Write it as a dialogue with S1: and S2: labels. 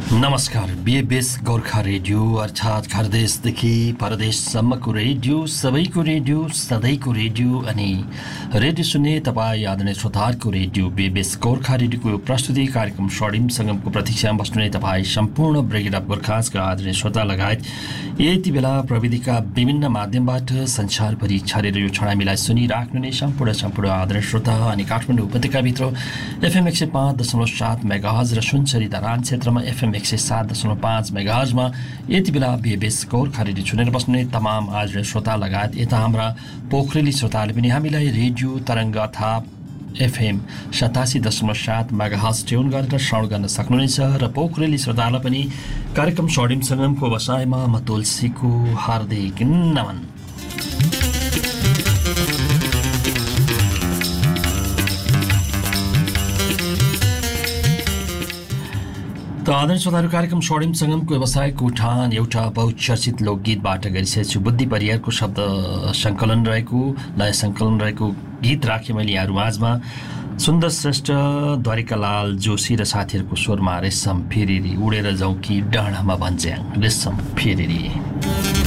S1: नमस्कार बीएबीएस गोर्खा रेडियो अर्थात् घरदेशदेखि परदेशसम्मको रेडियो सबैको रेडियो सधैँको रेडियो अनि रेडियो सुन्ने तपाईँ आदरणीय श्रोताहरूको रेडियो बीएबीएस गोर्खा रेडियोको प्रस्तुति कार्यक्रम स्वर्णिम सङ्गमको प्रतीक्षामा बस्नुहुने तपाईँ सम्पूर्ण ब्रिगेड अफ गोर्खासका आदरणीय श्रोता लगायत यति बेला प्रविधिका विभिन्न माध्यमबाट संसारभरि छरेर यो छडामीलाई सुनिराख्नुहुने सम्पूर्ण आदरणीय श्रोता अनि काठमाडौँ उपत्यकाभित्र एफएम 105.7 मेगाहर्ज र सुनसरी धरान क्षेत्रमा एफएम 107.5 मेगाहर्जमा यति बेला बीएबीएस गोर्खा रेडियो सुनेर बस्ने तमाम आदरणीय श्रोता लगायत यता हाम्रा पोखरेली श्रोताहरूले पनि हामीलाई रेडियो तरङ्ग अथवा एफएम 87.7 मेगाहर्ज ट्युन गरेर श्रवण गर्न सक्नुहुनेछ र पोखरेली श्रोतालाई पनि कार्यक्रम स्वर्णिम सङ्गमको बसाइमा म तुलसीको हार्दिक नमन। आदरणीय श्रोताहरू कार्यक्रम स्वर्णिम सङ्गमको व्यवसायको उठान एउटा बहुचर्चित लोकगीतबाट गरिसकेको छु। बुद्धि परियारको शब्द सङ्कलन रहेको लय सङ्कलन रहेको गीत राखेँ मैले यहाँहरू माझमा। सुन्दर श्रेष्ठ, द्वारिकालाल जोशी र साथीहरूको स्वरमा रेशम फेरेरी उडेर जाउँ कि डाँडामा भन्ज्याङ रेशम फेरेरी।